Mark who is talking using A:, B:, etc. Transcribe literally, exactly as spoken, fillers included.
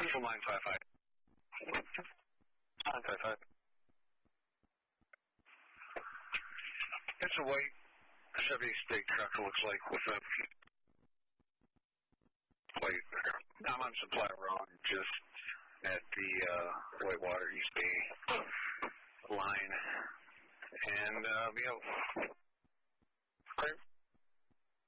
A: Central nine five five. nine five five. It's a white Chevy state truck, it looks like, with a white. I'm on Supply Road, just at the uh, Whitewater East Bay line. And, uh, you know,